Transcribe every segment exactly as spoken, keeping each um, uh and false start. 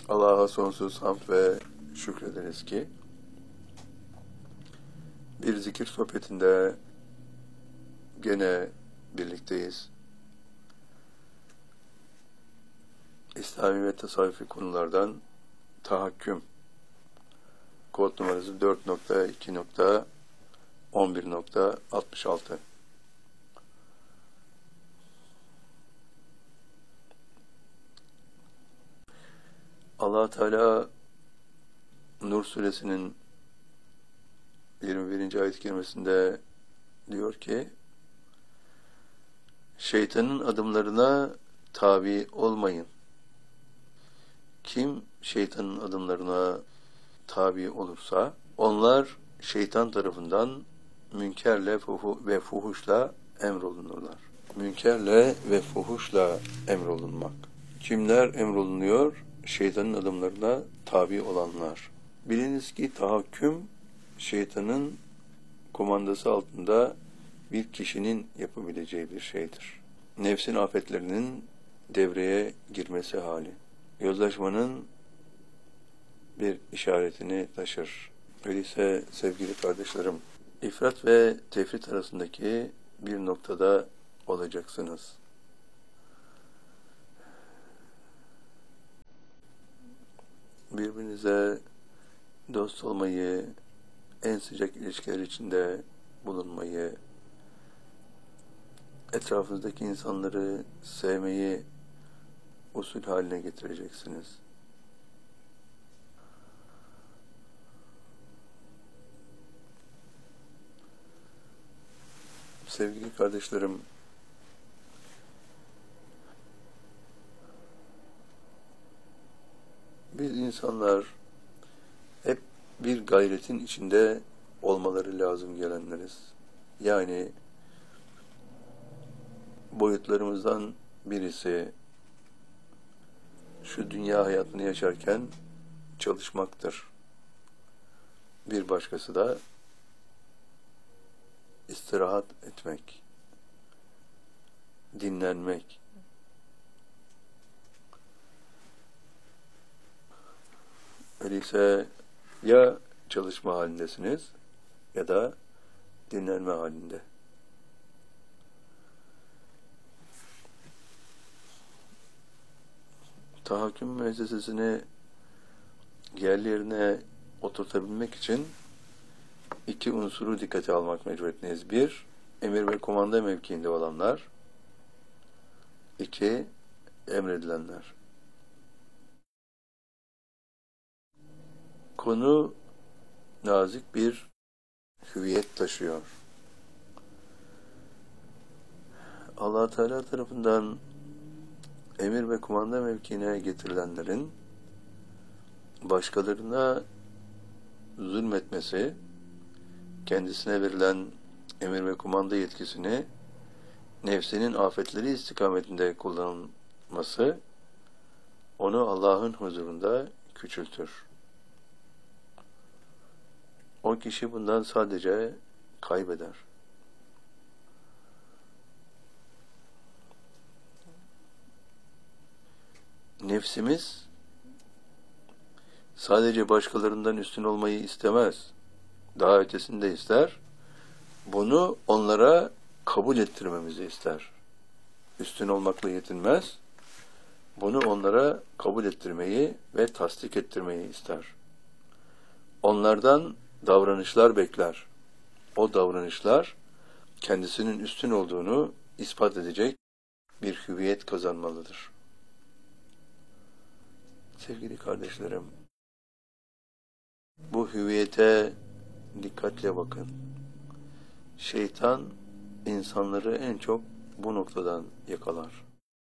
Allah'a sonsuz hamd ve şükrederiz ki bir zikir sohbetinde gene birlikteyiz. İslami ve tasavvufi konulardan tahakküm kod numarası dört nokta iki nokta on bir nokta altmış altı. Allah Teala Nur suresinin yirmi birinci ayet-i kerimesinde diyor ki, şeytanın adımlarına tabi olmayın. Kim şeytanın adımlarına tabi olursa, onlar şeytan tarafından münkerle ve fuhuşla emrolunurlar. Münkerle ve fuhuşla emrolunmak. Kimler emrolunuyor? Şeytanın adımlarına tabi olanlar. Biliniz ki tahakküm, şeytanın kumandası altında bir kişinin yapabileceği bir şeydir. Nefsin afetlerinin devreye girmesi hali. Yozlaşmanın bir işaretini taşır. Öyleyse sevgili kardeşlerim, ifrat ve tefrit arasındaki bir noktada olacaksınız. Birbirinize dost olmayı, en sıcak ilişkiler içinde bulunmayı, etrafınızdaki insanları sevmeyi usul haline getireceksiniz. Sevgili kardeşlerim, biz insanlar hep bir gayretin içinde olmaları lazım gelenleriz. Yani boyutlarımızdan birisi şu dünya hayatını yaşarken çalışmaktır. Bir başkası da istirahat etmek, dinlenmek. Öyleyse ya çalışma halindesiniz ya da dinlenme halinde. Tahakküm müessesesini yerli yerine oturtabilmek için iki unsuru dikkate almak mecburiyetindeyiz. Bir, emir ve komanda mevkiinde olanlar. İki, emredilenler. Konu nazik bir hüviyet taşıyor. Allah Teala tarafından emir ve kumanda mevkiine getirilenlerin başkalarına zulmetmesi, kendisine verilen emir ve kumanda yetkisini nefsinin afetleri istikametinde kullanılması onu Allah'ın huzurunda küçültür. O kişi bundan sadece kaybeder. Nefsimiz sadece başkalarından üstün olmayı istemez. Daha ötesini de ister. Bunu onlara kabul ettirmemizi ister. Üstün olmakla yetinmez. Bunu onlara kabul ettirmeyi ve tasdik ettirmeyi ister. Onlardan davranışlar bekler. O davranışlar kendisinin üstün olduğunu ispat edecek bir hüviyet kazanmalıdır. Sevgili kardeşlerim, bu hüviyete dikkatle bakın. Şeytan insanları en çok bu noktadan yakalar.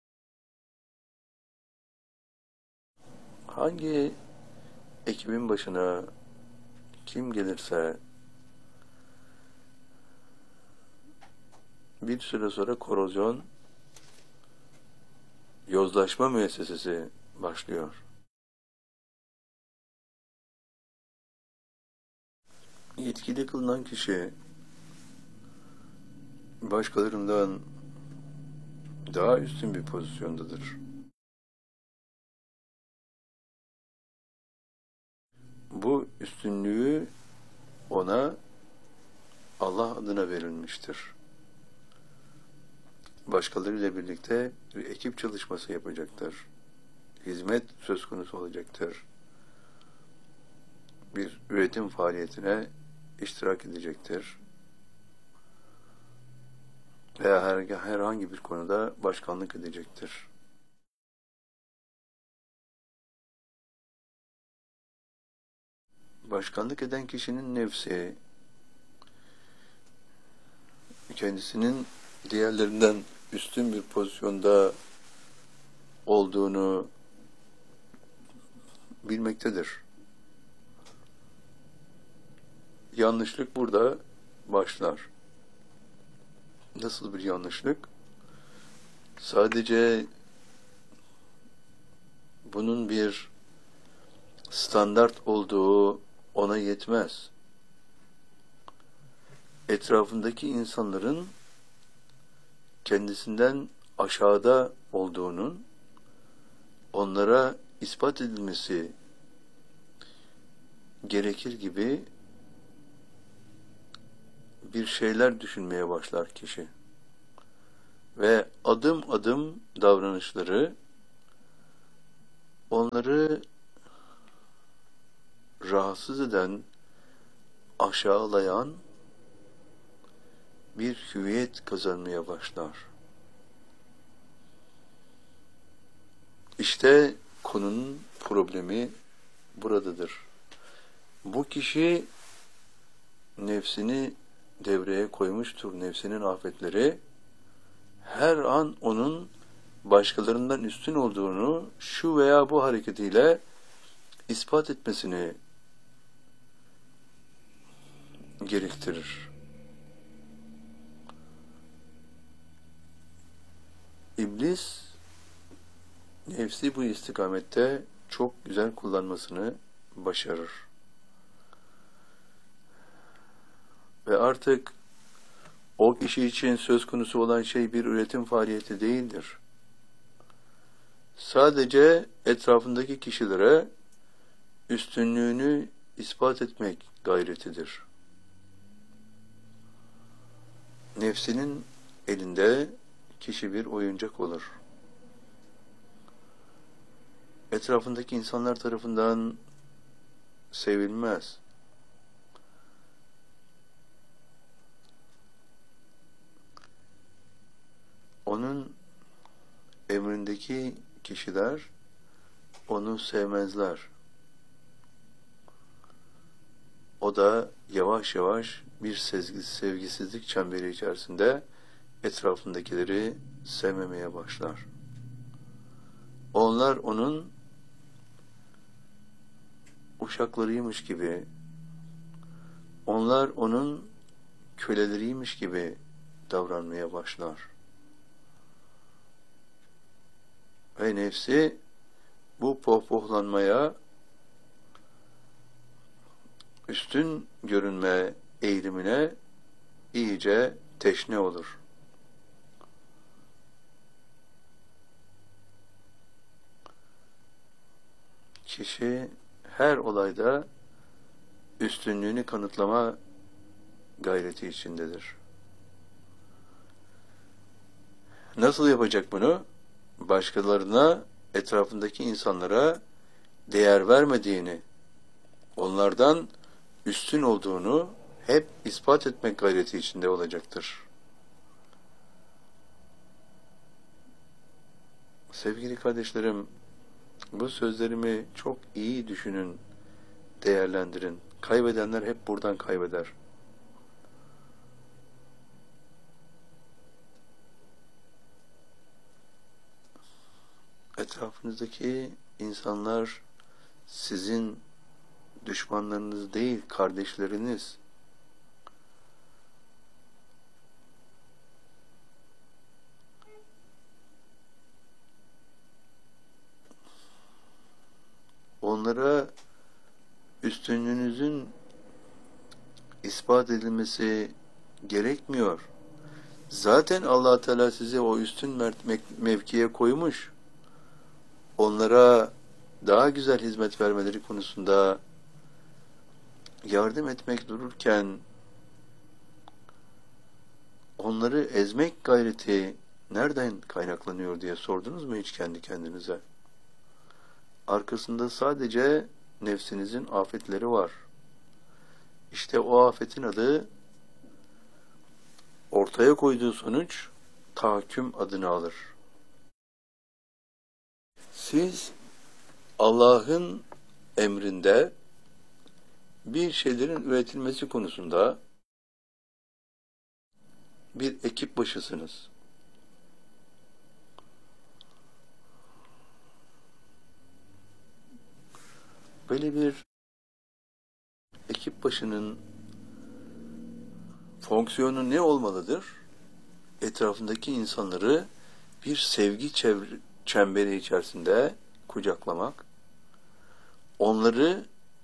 Hangi ekibin başına kim gelirse bir süre sonra korozyon, yozlaşma müessesesi başlıyor. Yetkili kılınan kişi başkalarından daha üstün bir pozisyondadır. üstünlüğü ona Allah adına verilmiştir. Başkalarıyla birlikte bir ekip çalışması yapacaktır. Hizmet söz konusu olacaktır. Bir üretim faaliyetine iştirak edecektir. Veya her, herhangi bir konuda başkanlık edecektir. Başkanlık eden kişinin nefsi, kendisinin diğerlerinden üstün bir pozisyonda olduğunu bilmektedir. Yanlışlık burada başlar. Nasıl bir yanlışlık? Sadece bunun bir standart olduğu ona yetmez. Etrafındaki insanların kendisinden aşağıda olduğunun onlara ispat edilmesi gerekir gibi bir şeyler düşünmeye başlar kişi. Ve adım adım davranışları onları rahatsız eden, aşağılayan bir hüviyet kazanmaya başlar. İşte konunun problemi buradadır. Bu kişi nefsini devreye koymuştur. Nefsinin afetleri her an onun başkalarından üstün olduğunu şu veya bu hareketiyle ispat etmesini gerektirir. İblis nefsi bu istikamette çok güzel kullanmasını başarır. Ve artık o kişi için söz konusu olan şey bir üretim faaliyeti değildir. Sadece etrafındaki kişilere üstünlüğünü ispat etmek gayretidir. Nefsinin elinde kişi bir oyuncak olur. Etrafındaki insanlar tarafından sevilmez. Onun emrindeki kişiler onu sevmezler. O da yavaş yavaş bir sezgi, sevgisizlik çemberi içerisinde etrafındakileri sevmemeye başlar. Onlar onun uşaklarıymış gibi, onlar onun köleleriymiş gibi davranmaya başlar. Ve nefsi bu pohpohlanmaya, üstün görünme eğilimine iyice teşne olur. Kişi her olayda üstünlüğünü kanıtlama gayreti içindedir. Nasıl yapacak bunu? Başkalarına, etrafındaki insanlara değer vermediğini, onlardan üstün olduğunu hep ispat etmek gayreti içinde olacaktır. Sevgili kardeşlerim, bu sözlerimi çok iyi düşünün, değerlendirin. Kaybedenler hep buradan kaybeder. Etrafınızdaki insanlar sizin düşmanlarınız değil, kardeşleriniz. Onlara üstünlüğünüzün ispat edilmesi gerekmiyor. Zaten Allah Teala sizi o üstün mevkiye koymuş. Onlara daha güzel hizmet vermeleri konusunda yardım etmek dururken onları ezmek gayreti nereden kaynaklanıyor diye sordunuz mu hiç kendi kendinize? Arkasında sadece nefsinizin afetleri var. İşte o afetin adı, ortaya koyduğu sonuç tahakküm adını alır. Siz Allah'ın emrinde bir şeylerin üretilmesi konusunda bir ekip başısınız. Böyle bir ekip başının fonksiyonu ne olmalıdır? Etrafındaki insanları bir sevgi çemberi içerisinde kucaklamak, onları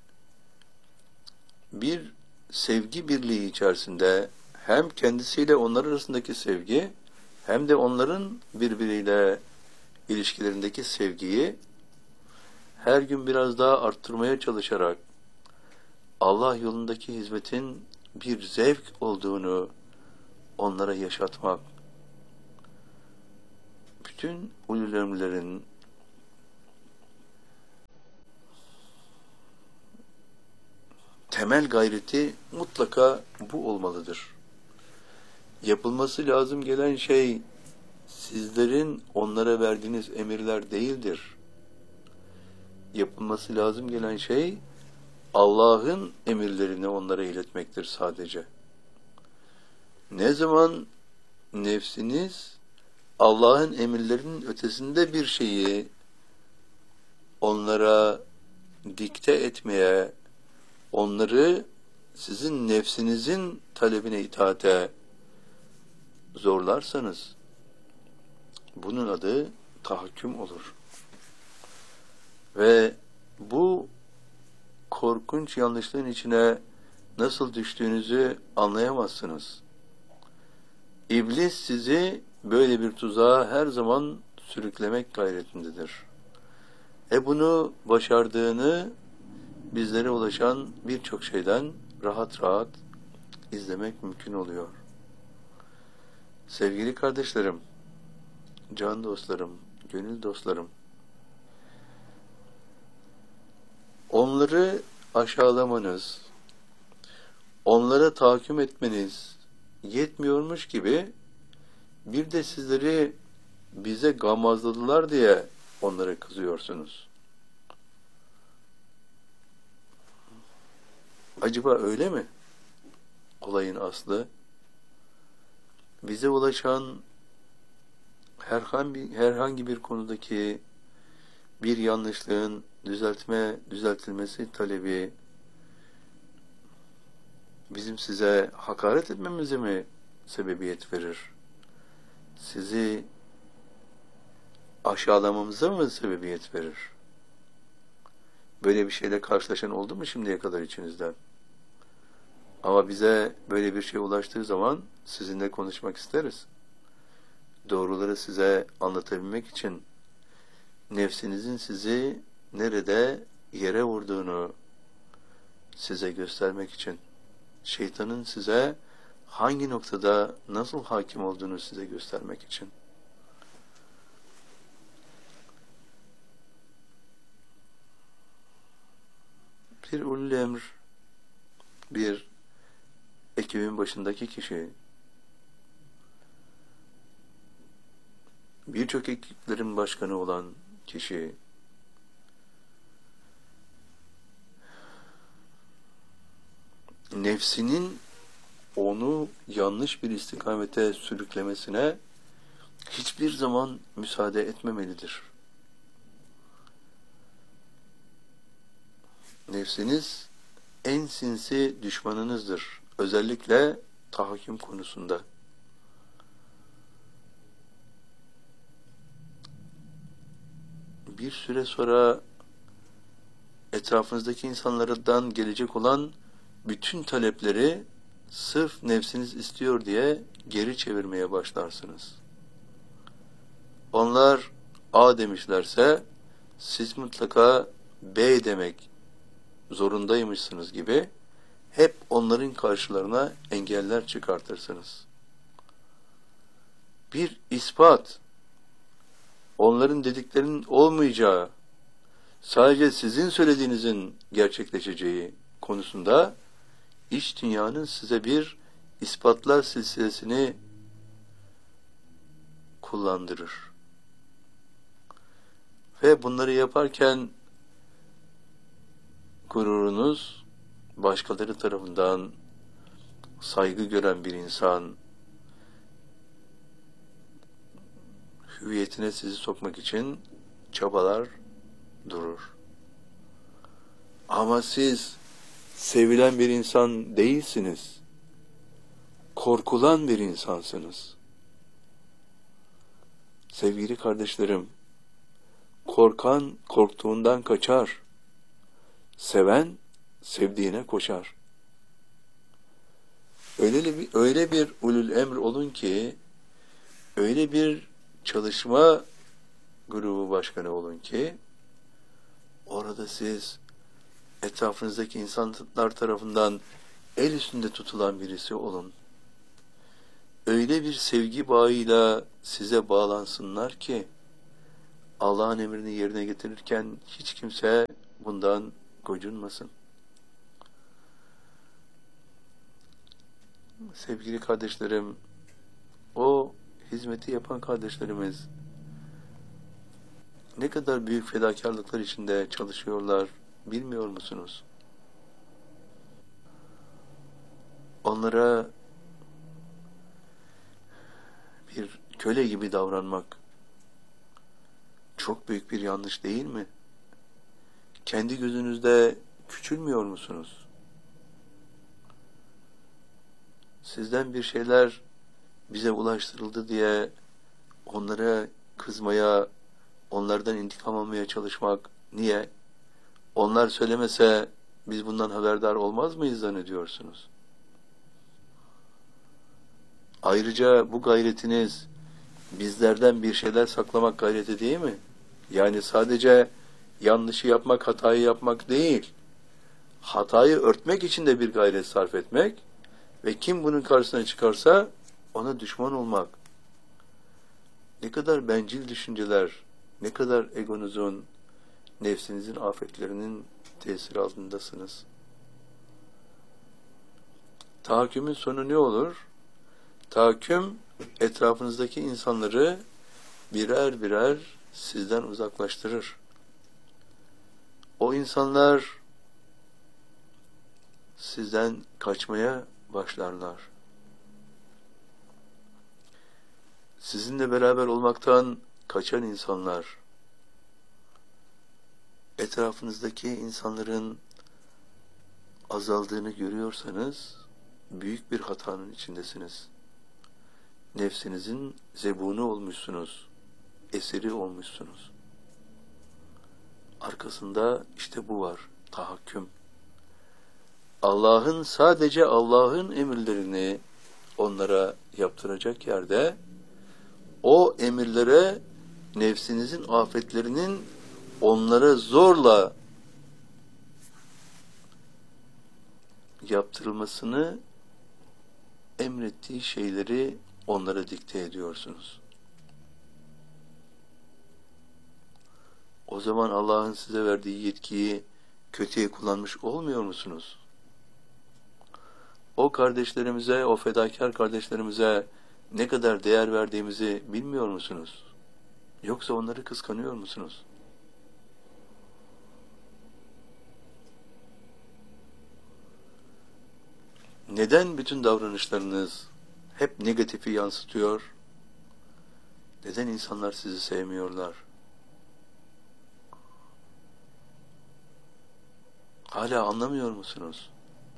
bir sevgi birliği içerisinde hem kendisiyle onlar arasındaki sevgi hem de onların birbiriyle ilişkilerindeki sevgiyi her gün biraz daha arttırmaya çalışarak Allah yolundaki hizmetin bir zevk olduğunu onlara yaşatmak, bütün ulul emrlerin temel gayreti mutlaka bu olmalıdır. Yapılması lazım gelen şey sizlerin onlara verdiğiniz emirler değildir. Yapılması lazım gelen şey Allah'ın emirlerini onlara iletmektir sadece. Ne zaman nefsiniz Allah'ın emirlerinin ötesinde bir şeyi onlara dikte etmeye, onları sizin nefsinizin talebine itaate zorlarsanız, bunun adı tahakküm olur. Ve bu korkunç yanlışlığın içine nasıl düştüğünüzü anlayamazsınız. İblis sizi böyle bir tuzağa her zaman sürüklemek gayretindedir. E bunu başardığını bizlere ulaşan birçok şeyden rahat rahat izlemek mümkün oluyor. Sevgili kardeşlerim, can dostlarım, gönül dostlarım, onları aşağılamanız, onlara tahakküm etmeniz yetmiyormuş gibi bir de sizleri bize gammazladılar diye onlara kızıyorsunuz. Acaba öyle mi? Olayın aslı. Bize ulaşan herhangi, herhangi bir konudaki bir yanlışlığın düzeltme, düzeltilmesi talebi bizim size hakaret etmemize mi sebebiyet verir? Sizi aşağılamamıza mı sebebiyet verir? Böyle bir şeyle karşılaşan oldu mu şimdiye kadar içinizden? Ama bize böyle bir şey ulaştığı zaman sizinle konuşmak isteriz. Doğruları size anlatabilmek için, nefsinizin sizi nerede yere vurduğunu size göstermek için, şeytanın size hangi noktada nasıl hakim olduğunu size göstermek için. Bir ulul emr, bir ekibin başındaki kişi, birçok ekiplerin başkanı olan kişi, nefsinin onu yanlış bir istikamete sürüklemesine hiçbir zaman müsaade etmemelidir. Nefsiniz en sinsi düşmanınızdır. Özellikle tahakküm konusunda. Bir süre sonra etrafınızdaki insanlardan gelecek olan bütün talepleri sırf nefsiniz istiyor diye geri çevirmeye başlarsınız. Onlar A demişlerse siz mutlaka B demek zorundaymışsınız gibi hep onların karşılarına engeller çıkartırsınız. Bir ispat, onların dediklerinin olmayacağı, sadece sizin söylediğinizin gerçekleşeceği konusunda iç dünyanın size bir ispatlar silsilesini kullandırır. Ve bunları yaparken gururunuz başkaları tarafından saygı gören bir insan hüviyetine sizi sokmak için çabalar durur. Ama siz sevilen bir insan değilsiniz. Korkulan bir insansınız. Sevgili kardeşlerim, korkan korktuğundan kaçar. Seven sevdiğine koşar. Öyle bir, öyle bir ulul emr olun ki, öyle bir çalışma grubu başkanı olun ki, orada siz etrafınızdaki insanlar tarafından el üstünde tutulan birisi olun. Öyle bir sevgi bağıyla size bağlansınlar ki, Allah'ın emrini yerine getirirken hiç kimse bundan gocunmasın. Sevgili kardeşlerim, o hizmeti yapan kardeşlerimiz ne kadar büyük fedakarlıklar içinde çalışıyorlar bilmiyor musunuz? Onlara bir köle gibi davranmak çok büyük bir yanlış değil mi? Kendi gözünüzde küçülmüyor musunuz? Sizden bir şeyler bize ulaştırıldı diye onlara kızmaya, onlardan intikam almaya çalışmak niye? Onlar söylemese biz bundan haberdar olmaz mıyız zannediyorsunuz? Ayrıca bu gayretiniz bizlerden bir şeyler saklamak gayreti değil mi? Yani sadece yanlışı yapmak, hatayı yapmak değil, hatayı örtmek için de bir gayret sarf etmek ve kim bunun karşısına çıkarsa ona düşman olmak. Ne kadar bencil düşünceler, ne kadar egonuzun, nefsinizin afetlerinin tesiri altındasınız. Tahakkümün sonu ne olur? Tahakküm, etrafınızdaki insanları birer birer sizden uzaklaştırır. O insanlar sizden kaçmaya başlarlar. Sizinle beraber olmaktan kaçan insanlar, etrafınızdaki insanların azaldığını görüyorsanız, büyük bir hatanın içindesiniz. Nefsinizin zebunu olmuşsunuz, esiri olmuşsunuz. Arkasında işte bu var, tahakküm. Allah'ın, sadece Allah'ın emirlerini onlara yaptıracak yerde, o emirlere nefsinizin afetlerinin onlara zorla yaptırılmasını emrettiği şeyleri onlara dikte ediyorsunuz. O zaman Allah'ın size verdiği yetkiyi kötüye kullanmış olmuyor musunuz? O kardeşlerimize, o fedakar kardeşlerimize ne kadar değer verdiğimizi bilmiyor musunuz? Yoksa onları kıskanıyor musunuz? Neden bütün davranışlarınız hep negatifi yansıtıyor? Neden insanlar sizi sevmiyorlar? Hala anlamıyor musunuz?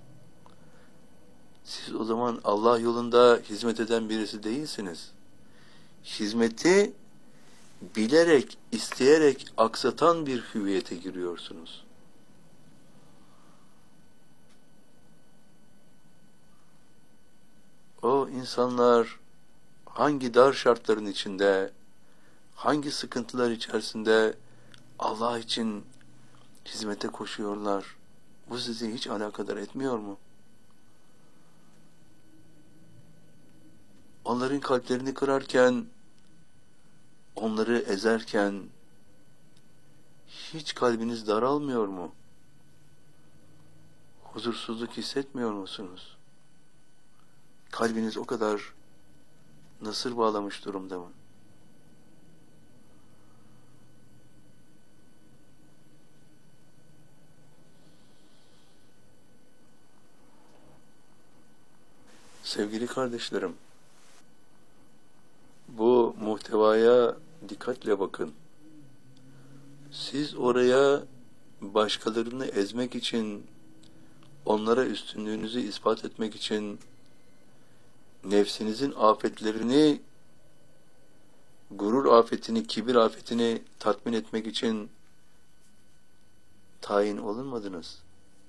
Siz o zaman Allah yolunda hizmet eden birisi değilsiniz. Hizmeti bilerek, isteyerek aksatan bir hüviyete giriyorsunuz. O insanlar hangi dar şartların içinde, hangi sıkıntılar içerisinde Allah için hizmete koşuyorlar. Bu sizi hiç alakadar etmiyor mu? onların kalplerini kırarken, onları ezerken hiç kalbiniz daralmıyor mu? Huzursuzluk hissetmiyor musunuz? Kalbiniz o kadar nasır bağlamış durumda mı? Sevgili kardeşlerim, bu muhtevaya dikkatle bakın. Siz oraya başkalarını ezmek için, onlara üstünlüğünüzü ispat etmek için, nefsinizin afetlerini, gurur afetini, kibir afetini tatmin etmek için tayin olunmadınız.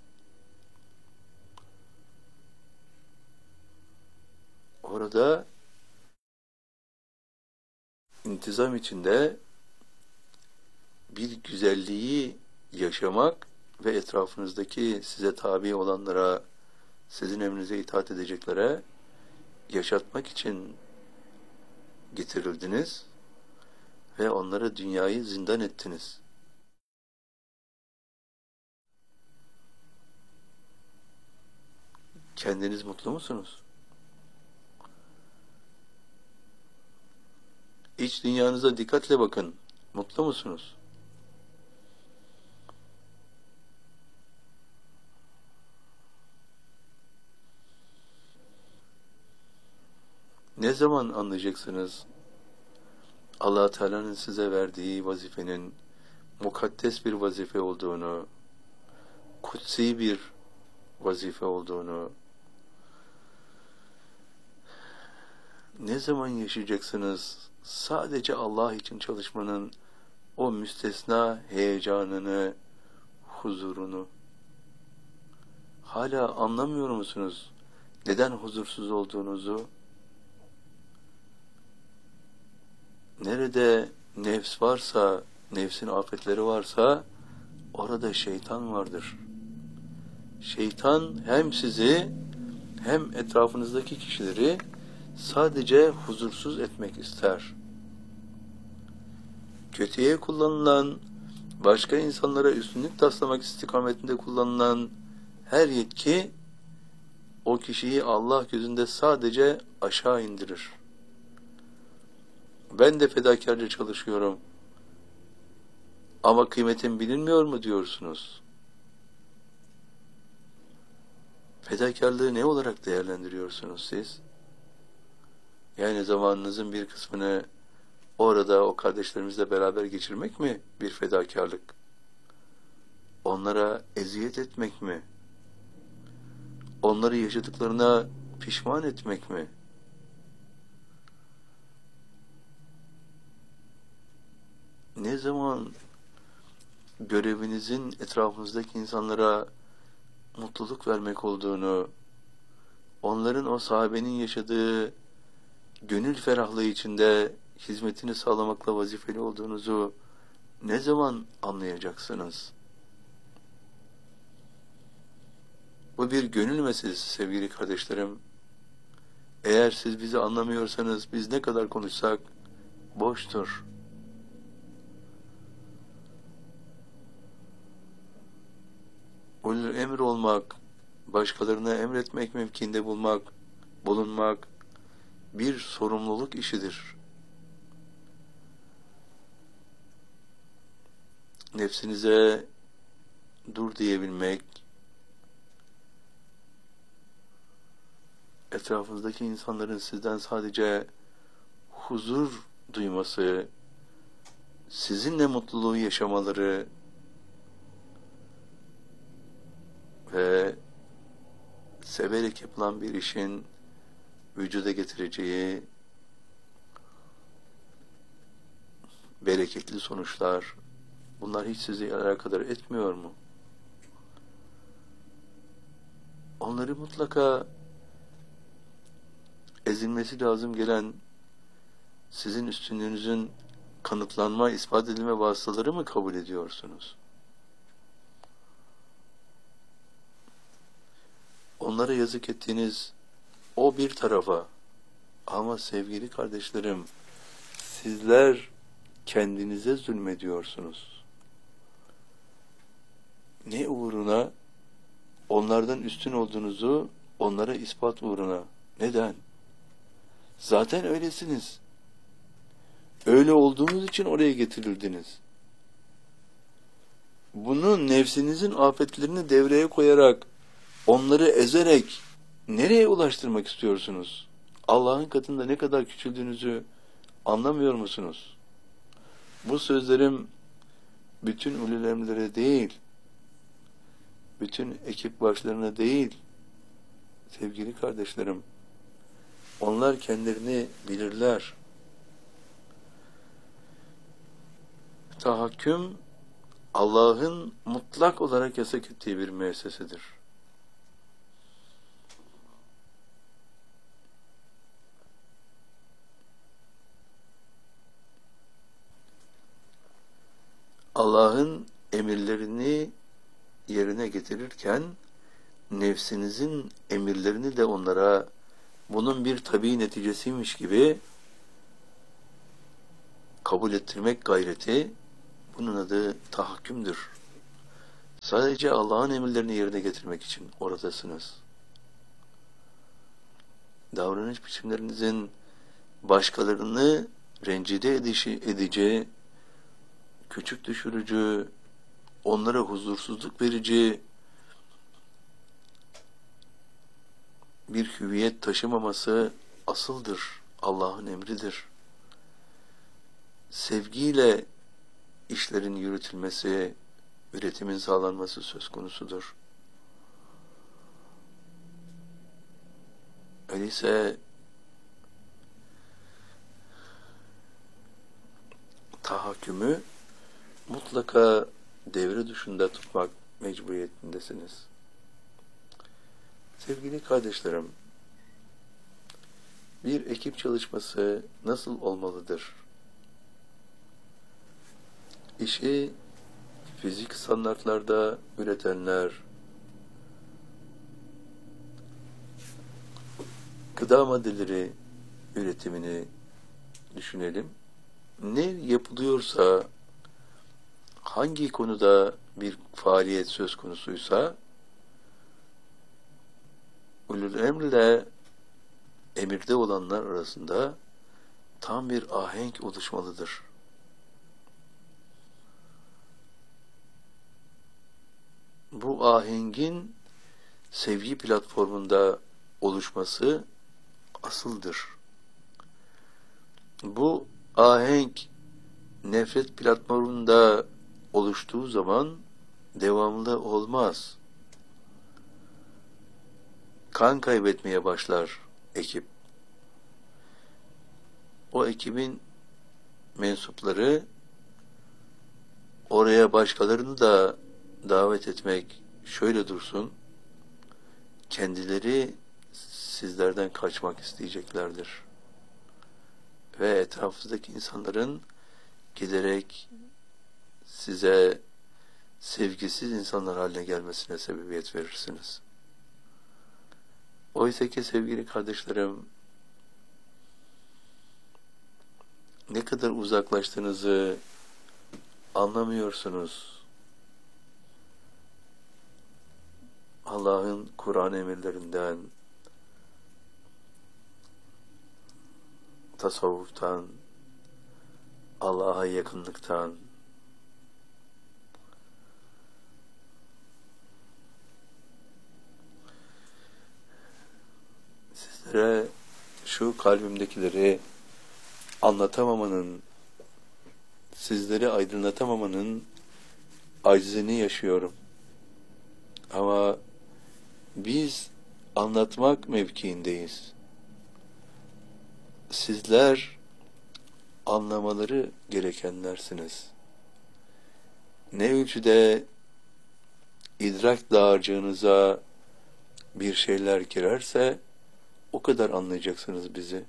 Orada intizam içinde bir güzelliği yaşamak ve etrafınızdaki size tabi olanlara, sizin emrinize itaat edeceklere yaşatmak için getirildiniz ve onlara dünyayı zindan ettiniz. Kendiniz mutlu musunuz? İç dünyanıza dikkatle bakın. Mutlu musunuz? Ne zaman anlayacaksınız Allah Teala'nın size verdiği vazifenin mukaddes bir vazife olduğunu, kutsi bir vazife olduğunu? Ne zaman yaşayacaksınız sadece Allah için çalışmanın o müstesna heyecanını, huzurunu? Hala anlamıyor musunuz neden huzursuz olduğunuzu? Nerede nefs varsa, nefsin afetleri varsa, orada şeytan vardır. Şeytan hem sizi hem etrafınızdaki kişileri sadece huzursuz etmek ister. Kötüye kullanılan, başka insanlara üstünlük taslamak istikametinde kullanılan her yetki, o kişiyi Allah gözünde sadece aşağı indirir. Ben de fedakarca çalışıyorum ama kıymetim bilinmiyor mu diyorsunuz? Fedakarlığı ne olarak değerlendiriyorsunuz siz? Yani zamanınızın bir kısmını orada o kardeşlerimizle beraber geçirmek mi bir fedakarlık? Onlara eziyet etmek mi? Onları yaşadıklarına pişman etmek mi? Ne zaman görevinizin etrafınızdaki insanlara mutluluk vermek olduğunu, onların o sahabenin yaşadığı gönül ferahlığı içinde hizmetini sağlamakla vazifeli olduğunuzu ne zaman anlayacaksınız? Bu bir gönül meselesi sevgili kardeşlerim. Eğer siz bizi anlamıyorsanız biz ne kadar konuşsak boştur. Ulul emir olmak, başkalarına emretmek mevkiinde bulmak, bulunmak bir sorumluluk işidir. Nefsinize dur diyebilmek, etrafınızdaki insanların sizden sadece huzur duyması, sizinle mutluluğu yaşamaları ve severek yapılan bir işin vücuda getireceği bereketli sonuçlar, bunlar hiç sizi alakadar etmiyor mu? Onları mutlaka ezilmesi lazım gelen sizin üstünlüğünüzün kanıtlanma, ispat edilme vasıtaları mı kabul ediyorsunuz? Onlara yazık ettiğiniz o bir tarafa, Ama sevgili kardeşlerim, sizler kendinize zulmediyorsunuz. Ne uğruna? Onlardan üstün olduğunuzu onlara ispat uğruna. Neden? Zaten öylesiniz. Öyle olduğunuz için oraya getirildiniz. Bunu nefsinizin afetlerini devreye koyarak, onları ezerek nereye ulaştırmak istiyorsunuz? Allah'ın katında ne kadar küçüldüğünüzü anlamıyor musunuz? Bu sözlerim bütün ulul emrlere değil, bütün ekip başlarına değil, sevgili kardeşlerim. Onlar kendilerini bilirler. Tahakküm, Allah'ın mutlak olarak yasak ettiği bir müessesedir. Allah'ın emirlerini yerine getirirken, nefsinizin emirlerini de onlara bunun bir tabii neticesiymiş gibi kabul ettirmek gayreti, bunun adı tahakkümdür. Sadece Allah'ın emirlerini yerine getirmek için oradasınız. Davranış biçimlerinizin başkalarını rencide edişi, edici, küçük düşürücü, onlara huzursuzluk verici bir hüviyet taşımaması asıldır. Allah'ın emridir. Sevgiyle işlerin yürütülmesi, üretimin sağlanması söz konusudur. Öyleyse tahakkümü mutlaka devre dışında tutmak mecburiyetindesiniz. Sevgili kardeşlerim, bir ekip çalışması nasıl olmalıdır? İşi fizik standartlarda üretenler, gıda maddeleri üretimini düşünelim. Ne yapılıyorsa, hangi konuda bir faaliyet söz konusuysa, ulul emrle emirde olanlar arasında tam bir ahenk oluşmalıdır. Bu ahengin sevgi platformunda oluşması asıldır. Bu ahenk nefret platformunda oluştuğu zaman devamlı olmaz. Kan kaybetmeye başlar ekip. O ekibin mensupları oraya başkalarını da davet etmek şöyle dursun, kendileri sizlerden kaçmak isteyeceklerdir. Ve etrafınızdaki insanların giderek size sevgisiz insanlar haline gelmesine sebebiyet verirsiniz. Oysa ki sevgili kardeşlerim, ne kadar uzaklaştığınızı anlamıyorsunuz. Allah'ın Kur'an emirlerinden, tasavvuftan, Allah'a yakınlıktan, sizlere şu kalbimdekileri anlatamamanın, sizleri aydınlatamamanın acizini yaşıyorum. Ama biz anlatmak mevkiindeyiz. Sizler anlamaları gerekenlersiniz. Ne ölçüde idrak dağarcığınıza bir şeyler girerse o kadar anlayacaksınız bizi.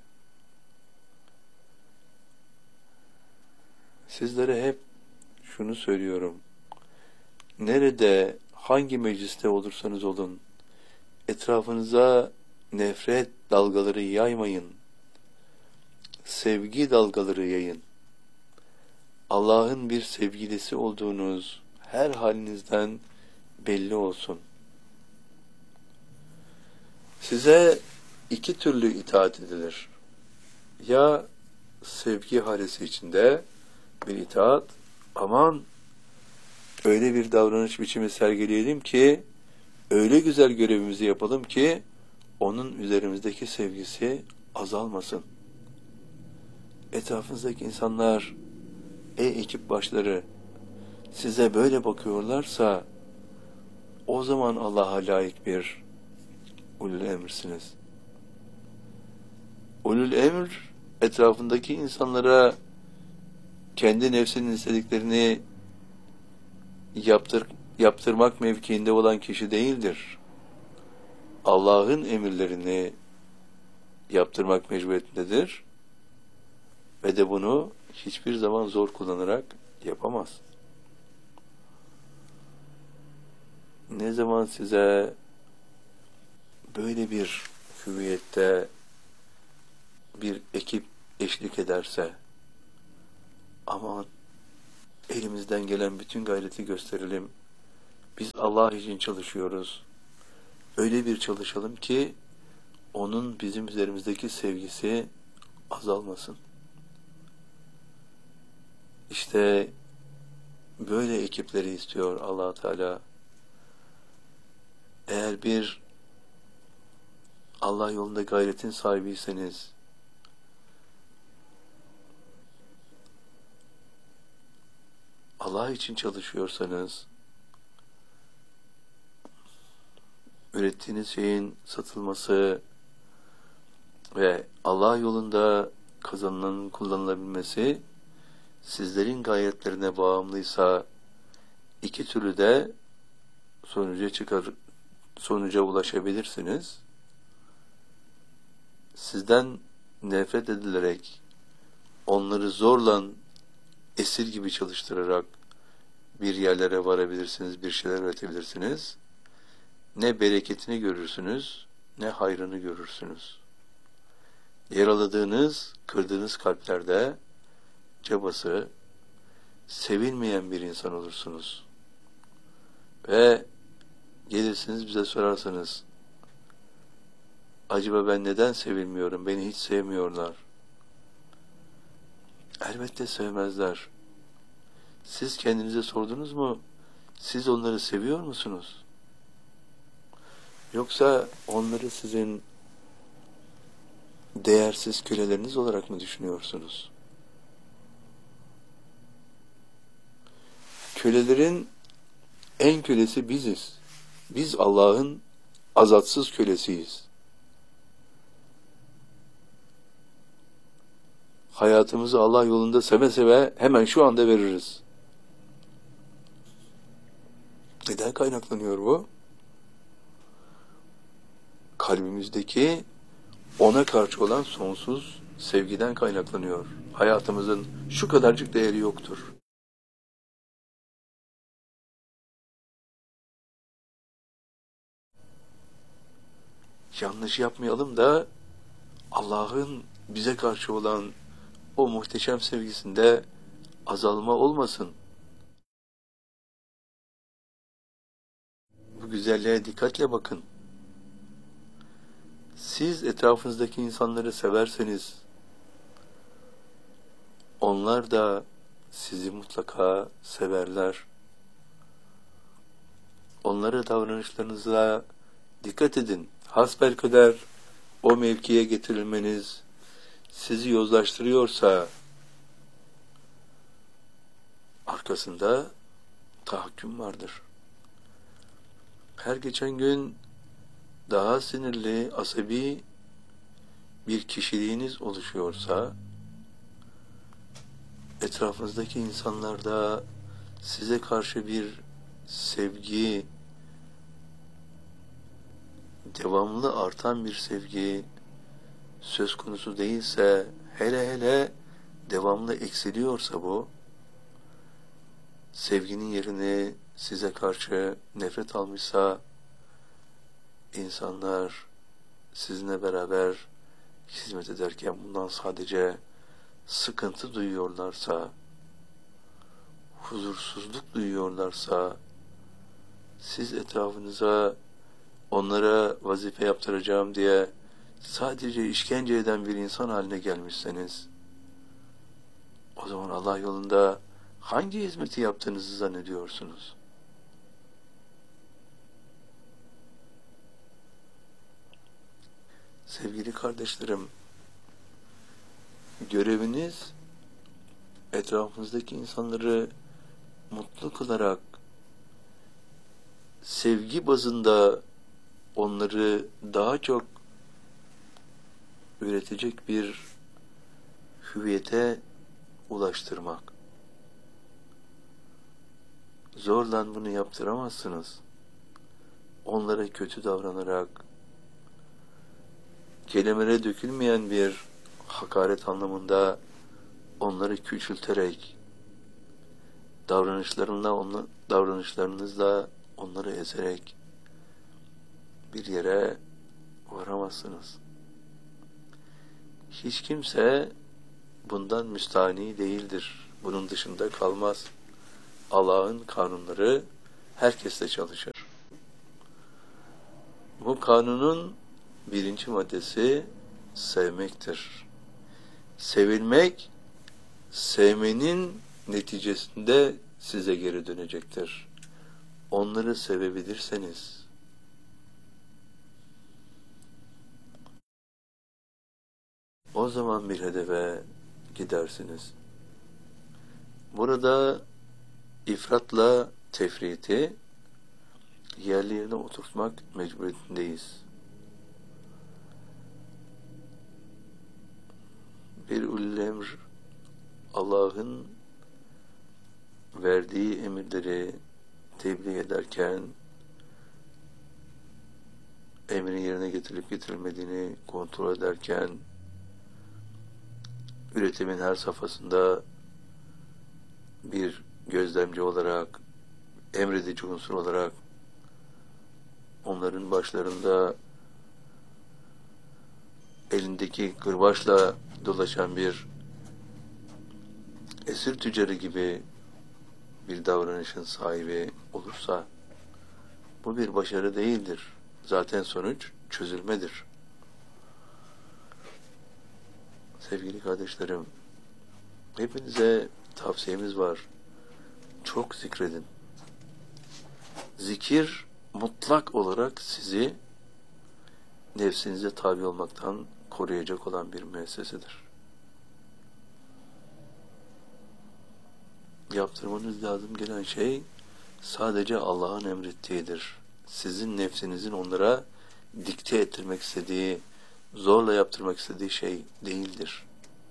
Sizlere hep şunu söylüyorum. Nerede, hangi mecliste olursanız olun, etrafınıza nefret dalgaları yaymayın. sevgi dalgaları yayın. Allah'ın bir sevgilisi olduğunuz her halinizden belli olsun. Size iki türlü itaat edilir. Ya sevgi halesi içinde bir itaat, aman öyle bir davranış biçimi sergileyelim ki, öyle güzel görevimizi yapalım ki, onun üzerimizdeki sevgisi azalmasın. Etrafınızdaki insanlar, ey ekip başları, size böyle bakıyorlarsa, o zaman Allah'a layık bir ulul emirsiniz. Ulul emr, etrafındaki insanlara kendi nefsinin istediklerini yaptır, yaptırmak mevkiinde olan kişi değildir. Allah'ın emirlerini yaptırmak mecburiyetindedir ve de bunu hiçbir zaman zor kullanarak yapamaz. Ne zaman size böyle bir hüviyette bir ekip eşlik ederse, aman elimizden gelen bütün gayreti gösterelim, biz Allah için çalışıyoruz, öyle bir çalışalım ki onun bizim üzerimizdeki sevgisi azalmasın. İşte böyle ekipleri istiyor Allah Teala. Eğer bir Allah yolunda gayretin sahibiyseniz, Allah için çalışıyorsanız, ürettiğiniz şeyin satılması ve Allah yolunda kazanılanın kullanılabilmesi sizlerin gayretlerine bağımlıysa, iki türlü de sonuca çıkar, sonuca ulaşabilirsiniz. Sizden nefret edilerek, onları zorla esir gibi çalıştırarak bir yerlere varabilirsiniz, bir şeyler üretebilirsiniz. Ne bereketini görürsünüz, ne hayrını görürsünüz. Yaraladığınız, kırdığınız kalplerde cabası, sevilmeyen bir insan olursunuz. Ve gelirsiniz bize sorarsanız, acaba ben neden sevilmiyorum, beni hiç sevmiyorlar? Elbette sevmezler. Siz kendinize sordunuz mu, siz onları seviyor musunuz? Yoksa onları sizin değersiz köleleriniz olarak mı düşünüyorsunuz? Kölelerin en kölesi biziz. Biz Allah'ın azatsız kölesiyiz. Hayatımızı Allah yolunda seve seve hemen şu anda veririz. Neden kaynaklanıyor bu? Kalbimizdeki ona karşı olan sonsuz sevgiden kaynaklanıyor. Hayatımızın şu kadarcık değeri yoktur. Yanlış yapmayalım da Allah'ın bize karşı olan o muhteşem sevgisinde azalma olmasın. Bu güzelliğe dikkatle bakın. Siz etrafınızdaki insanları severseniz, onlar da sizi mutlaka severler. Onlara davranışlarınıza dikkat edin. Hasbelkader o mevkiye getirilmeniz sizi yozlaştırıyorsa, arkasında tahakküm vardır. Her geçen gün daha sinirli, asabi bir kişiliğiniz oluşuyorsa, etrafınızdaki insanlarda size karşı bir sevgi, devamlı artan bir sevgi söz konusu değilse, hele hele devamlı eksiliyorsa bu, sevginin yerini size karşı nefret almışsa, insanlar sizinle beraber hizmet ederken bundan sadece sıkıntı duyuyorlarsa, huzursuzluk duyuyorlarsa, siz etrafınıza onlara vazife yaptıracağım diye sadece işkence eden bir insan haline gelmişseniz, o zaman Allah yolunda hangi hizmeti yaptığınızı zannediyorsunuz? Sevgili kardeşlerim, göreviniz etrafınızdaki insanları mutlu kılarak, sevgi bazında onları daha çok üretecek bir hüviyete ulaştırmak. Zorla bunu yaptıramazsınız. Onlara kötü davranarak, kelimelere dökülmeyen bir hakaret anlamında onları küçülterek, davranışlarınla, onu, davranışlarınızla onları ezerek bir yere varamazsınız. Hiç kimse bundan müstahni değildir. Bunun dışında kalmaz. Allah'ın kanunları herkesle çalışır. Bu kanunun birinci maddesi sevmektir. Sevilmek, sevmenin neticesinde size geri dönecektir. Onları sevebilirseniz, o zaman bir hedefe gidersiniz. Burada ifratla tefriti yerli yerine oturtmak mecburiyetindeyiz. Bir ulul emr, Allah'ın verdiği emirleri tebliğ ederken emrin yerine getirilip getirilmediğini kontrol ederken, üretimin her safhasında bir gözlemci olarak, emredici unsur olarak, onların başlarında elindeki kırbaçla dolaşan bir esir tüccarı gibi bir davranışın sahibi olursa, bu bir başarı değildir. Zaten sonuç çözülmedir. Sevgili kardeşlerim, hepinize tavsiyemiz var. Çok zikredin. Zikir mutlak olarak sizi nefsinize tabi olmaktan koruyacak olan bir müessesedir. Yaptırmanız lazım gelen şey sadece Allah'ın emrettiğidir. Sizin nefsinizin onlara dikte ettirmek istediği, zorla yaptırmak istediği şey değildir.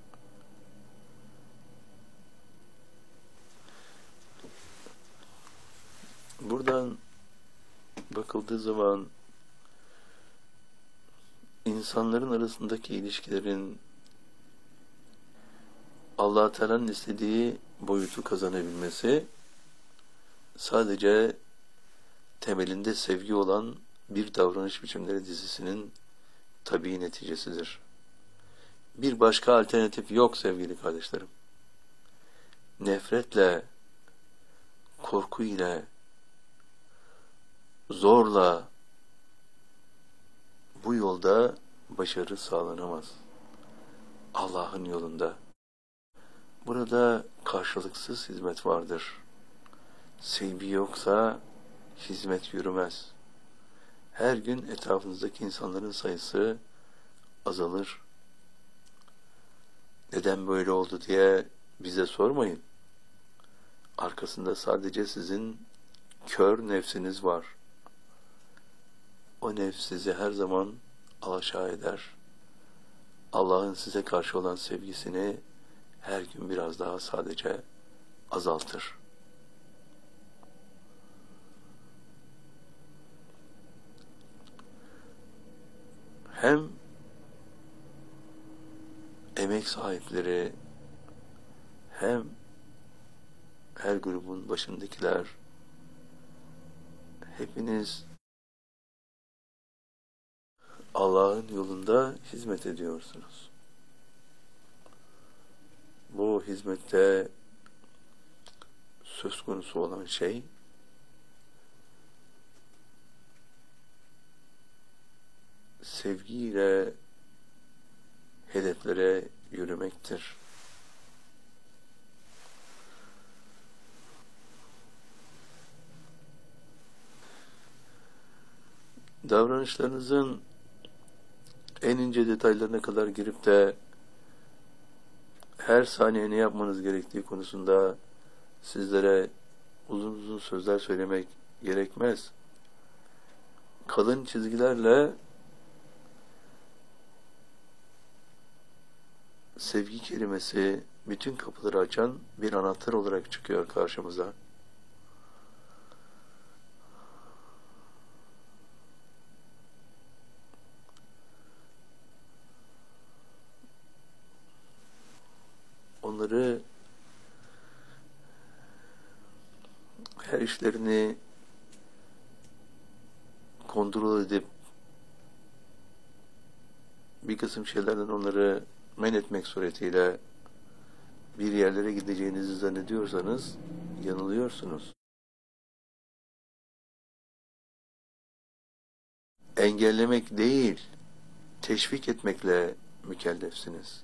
Buradan bakıldığı zaman insanların arasındaki ilişkilerin Allah-u Teala'nın istediği boyutu kazanabilmesi sadece temelinde sevgi olan bir davranış biçimleri dizisinin tabii neticesidir. Bir başka alternatif yok sevgili kardeşlerim. Nefretle, korku ile, zorla bu yolda başarı sağlanamaz. Allah'ın yolunda. Burada karşılıksız hizmet vardır. Sevgi yoksa hizmet yürümez. Her gün etrafınızdaki insanların sayısı azalır. Neden böyle oldu diye bize sormayın. Arkasında sadece sizin kör nefsiniz var. O nefs sizi her zaman alaşağı eder. Allah'ın size karşı olan sevgisini her gün biraz daha sadece azaltır. Hem emek sahipleri, hem her grubun başındakiler, hepiniz Allah'ın yolunda hizmet ediyorsunuz. bu hizmette söz konusu olan şey sevgiyle hedeflere yürümektir. Davranışlarınızın en ince detaylarına kadar girip de her saniye ne yapmanız gerektiği konusunda sizlere uzun uzun sözler söylemek gerekmez. Kalın çizgilerle sevgi kelimesi bütün kapıları açan bir anahtar olarak çıkıyor karşımıza. Onları her işlerini kontrol edip bir kısım şeylerden onları men etmek suretiyle bir yerlere gideceğinizi zannediyorsanız yanılıyorsunuz. Engellemek değil, teşvik etmekle mükellefsiniz.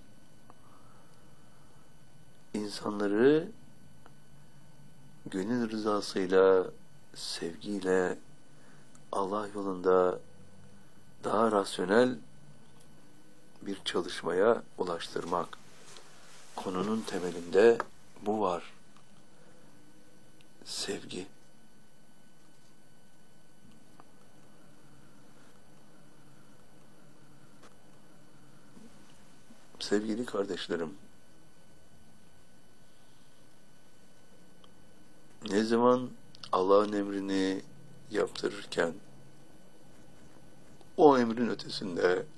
İnsanları gönül rızasıyla, sevgiyle Allah yolunda daha rasyonel bir çalışmaya ulaştırmak. Konunun temelinde bu var. Sevgi. Sevgili kardeşlerim, ne zaman Allah'ın emrini yaptırırken o emrin ötesinde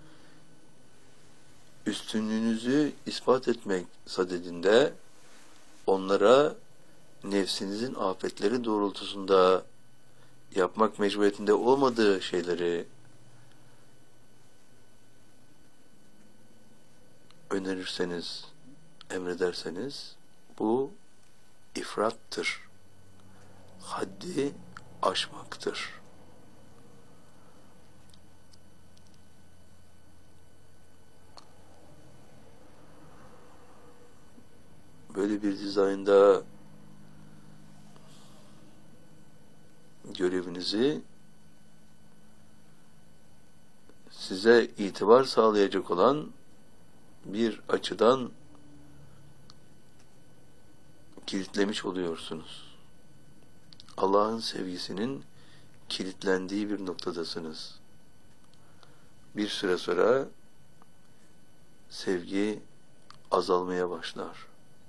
üstünlüğünüzü ispat etmek sadedinde onlara nefsinizin afetleri doğrultusunda yapmak mecburiyetinde olmadığı şeyleri önerirseniz, emrederseniz bu ifrattır. Haddi aşmaktır. Böyle bir dizaynda görevinizi size itibar sağlayacak olan bir açıdan kilitlemiş oluyorsunuz. Allah'ın sevgisinin kilitlendiği bir noktadasınız. Bir süre sonra sevgi azalmaya başlar.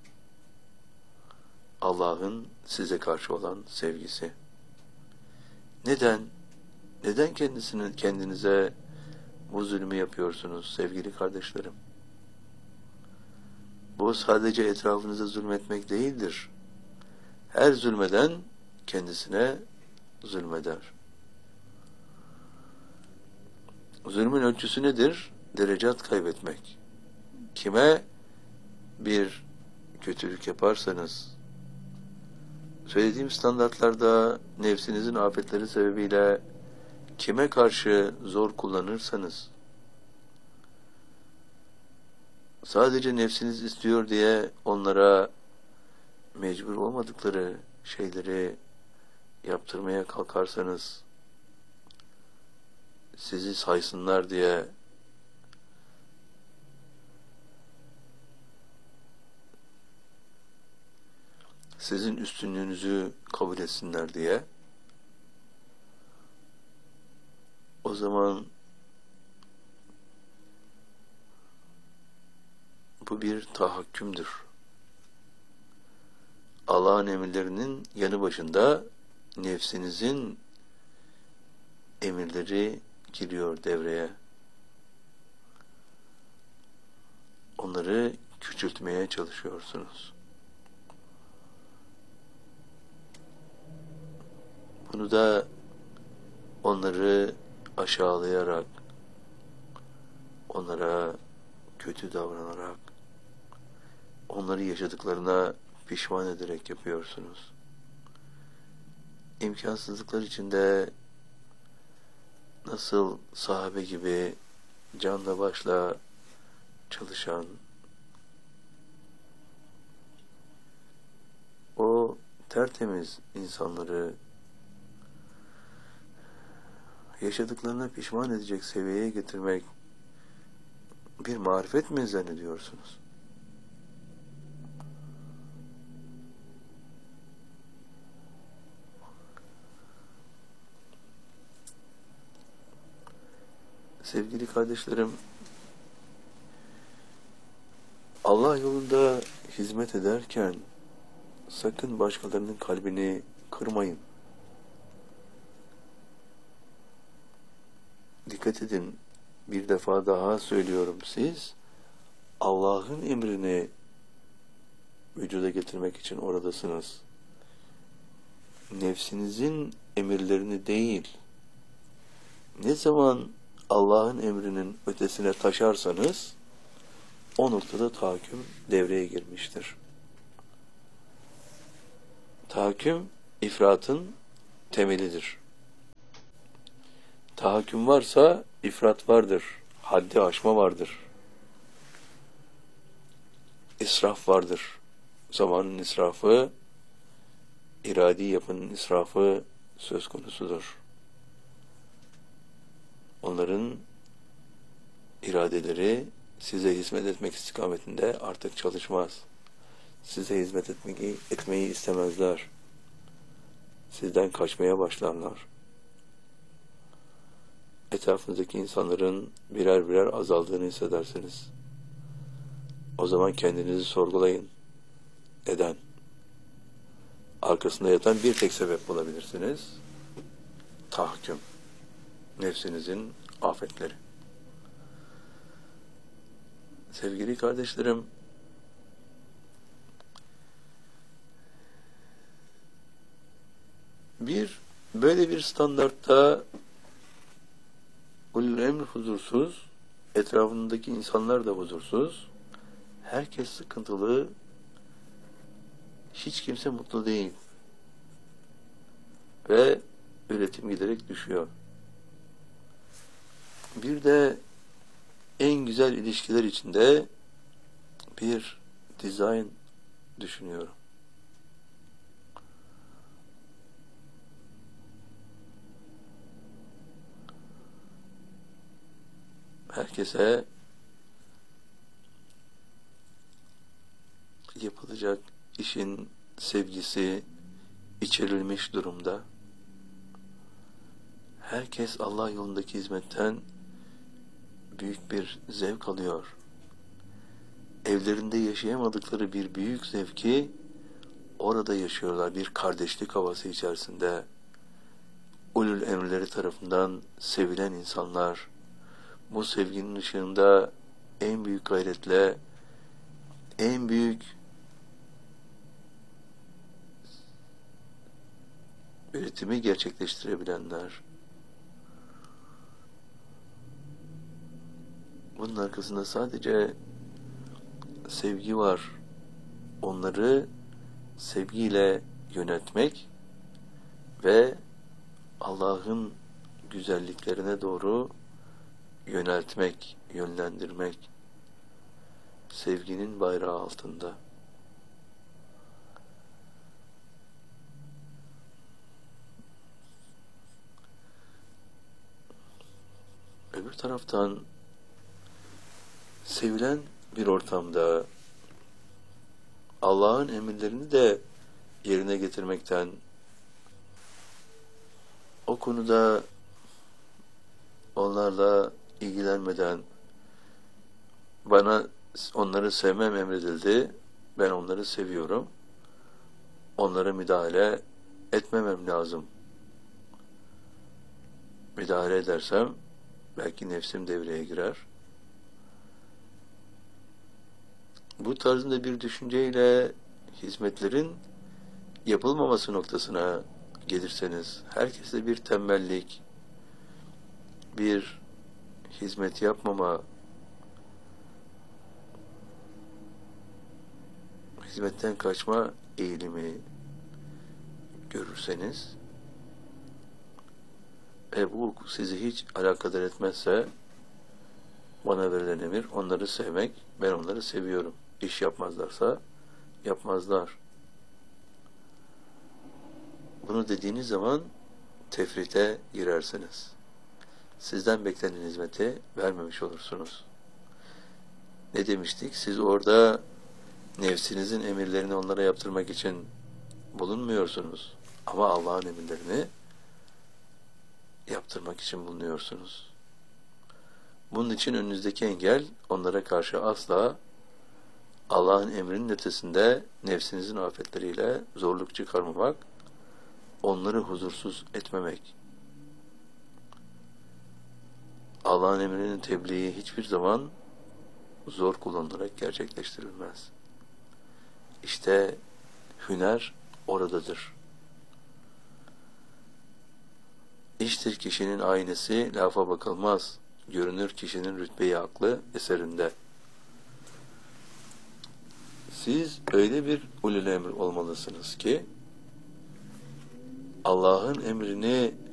Allah'ın size karşı olan sevgisi. Neden? Neden kendisini, kendinize bu zulmü yapıyorsunuz sevgili kardeşlerim? Bu sadece etrafınıza zulmetmek değildir. Her zulmeden kendisine zulmeder. Zulmün ölçüsü nedir? Derecat kaybetmek. Kime bir kötülük yaparsanız, söylediğim standartlarda nefsinizin afetleri sebebiyle kime karşı zor kullanırsanız, sadece nefsiniz istiyor diye onlara mecbur olmadıkları şeyleri yaptırmaya kalkarsanız, sizi saysınlar diye sizin üstünlüğünüzü kabul etsinler diye, o zaman bu bir tahakkümdür. Allah'ın emirlerinin yanı başında nefsinizin emirleri giriyor devreye. Onları küçültmeye çalışıyorsunuz. Bunu da onları aşağılayarak, onlara kötü davranarak, onları yaşadıklarına pişman ederek yapıyorsunuz. İmkansızlıklar içinde nasıl sahabe gibi canla başla çalışan, o tertemiz insanları yaşadıklarına pişman edecek seviyeye getirmek bir marifet mi zannediyorsunuz? Sevgili kardeşlerim, Allah yolunda hizmet ederken sakın başkalarının kalbini kırmayın. Dikkat edin, bir defa daha söylüyorum, siz Allah'ın emrini vücuda getirmek için oradasınız. Nefsinizin emirlerini değil. Ne zaman Allah'ın emrinin ötesine taşarsanız o noktada tahakküm devreye girmiştir. Tahakküm ifratın temelidir. Tahakküm varsa ifrat vardır, haddi aşma vardır, israf vardır. Zamanın israfı, iradi yapının israfı söz konusudur. Onların iradeleri size hizmet etmek istikametinde artık çalışmaz. Size hizmet etmeyi, etmeyi istemezler. Sizden kaçmaya başlarlar. Etrafınızdaki insanların birer birer azaldığını hissedersiniz. O zaman kendinizi sorgulayın. Neden? Arkasında yatan bir tek sebep bulabilirsiniz. Tahakküm. Nefsinizin afetleri. Sevgili kardeşlerim, bir böyle bir standartta ulul emr huzursuz, etrafındaki insanlar da huzursuz, herkes sıkıntılı, hiç kimse mutlu değil ve üretim giderek düşüyor. Bir de en güzel ilişkiler içinde bir dizayn düşünüyorum. Herkese yapılacak işin sevgisi içerilmiş durumda. Herkes Allah yolundaki hizmetten büyük bir zevk alıyor. Evlerinde yaşayamadıkları bir büyük zevki orada yaşıyorlar. Bir kardeşlik havası içerisinde. Ulul emrleri tarafından sevilen insanlar, bu sevginin ışığında en büyük gayretle, en büyük üretimi gerçekleştirebilenler. Bunun arkasında sadece sevgi var. Onları sevgiyle yönetmek ve Allah'ın güzelliklerine doğru yöneltmek, yönlendirmek, sevginin bayrağı altında. Öbür taraftan sevilen bir ortamda Allah'ın emirlerini de yerine getirmekten, o konuda onlarla ilgilenmeden, bana onları sevmem emredildi, ben onları seviyorum, onlara müdahale etmemem lazım. Müdahale edersem belki nefsim devreye girer. Bu tarzında bir düşünceyle hizmetlerin yapılmaması noktasına gelirseniz, herkese bir tembellik, bir hizmet yapmama, hizmetten kaçma eğilimi görürseniz ve bu sizi hiç alakadar etmezse, bana verilen emir onları sevmek, ben onları seviyorum. İş yapmazlarsa yapmazlar. Bunu dediğiniz zaman tefrite girersiniz. Sizden beklenen hizmeti vermemiş olursunuz. Ne demiştik? Siz orada nefsinizin emirlerini onlara yaptırmak için bulunmuyorsunuz. Ama Allah'ın emirlerini yaptırmak için bulunuyorsunuz. Bunun için önünüzdeki engel, onlara karşı asla Allah'ın emrinin ötesinde nefsinizin afetleriyle zorluk çıkarmamak, onları huzursuz etmemek. Allah'ın emrinin tebliği hiçbir zaman zor kullanılarak gerçekleştirilmez. İşte hüner oradadır. İştir kişinin aynesi, lafa bakılmaz. Görünür kişinin rütbeyi aklı eserinde. Siz öyle bir ulul emr olmalısınız ki, Allah'ın emrini